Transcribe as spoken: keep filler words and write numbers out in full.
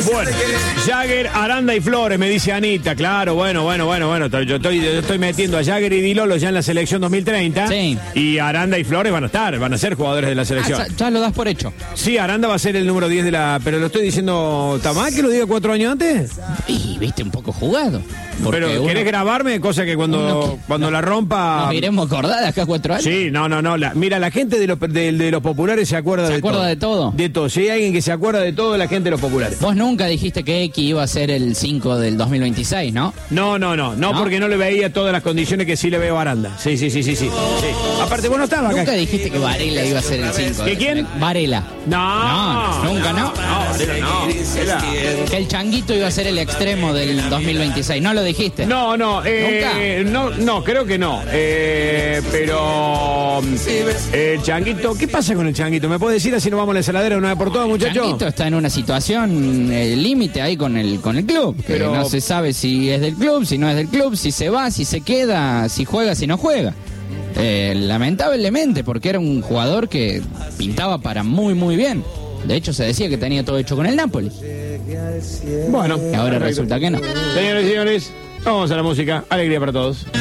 Bueno, Jagger, Aranda y Flores, me dice Anita. Claro, bueno, bueno, bueno, bueno. Yo estoy, yo estoy metiendo a Jagger y Di Lolo ya en la selección dos mil treinta. Sí. Y Aranda y Flores van a estar, van a ser jugadores de la selección. Ah, ya, ya lo das por hecho. Sí, Aranda va a ser el número diez de la... Pero lo estoy diciendo... ¿Está mal que lo diga cuatro años antes? Y viste, un poco jugado. Pero uno, ¿querés grabarme? Cosa que cuando, que, cuando no, la rompa... Nos iremos a acordar de acá cuatro años. Sí, no, no, no. La, mira, la gente de los, de, de los populares se acuerda ¿Se de acuerda todo. de todo? De todo. Si hay alguien que se acuerda de todo, la gente de los populares. Vos nunca dijiste que X iba a ser el cinco del dos mil veintiséis, ¿no? No, no, no. No, ¿No? porque no le veía todas las condiciones que sí le veo a Aranda. Sí, sí, sí, sí, sí. sí. Aparte, vos no estabas acá. Nunca dijiste que Varela iba a ser el cinco. ¿Que quién? Varela. No. No, nunca, ¿no? No, Varela no. Varela. Que el Changuito iba a ser el extremo del dos mil veintiséis. ¿No lo dijiste? No, no, eh, no, no, creo que no. Eh, pero eh, el Changuito, ¿qué pasa con el Changuito? ¿Me puede decir así nos vamos a la ensaladera de una vez por todas, muchachos? Changuito está en una situación eh, límite ahí con el con el club, que Pero- no se sabe si es del club, si no es del club, si se va, si se queda, si juega, si no juega. Eh, lamentablemente, porque era un jugador que pintaba para muy, muy bien. De hecho, se decía que tenía todo hecho con el Napoli. Bueno, Y ahora perfecto. resulta que no. Señores y señores, vamos a la música. Alegría para todos.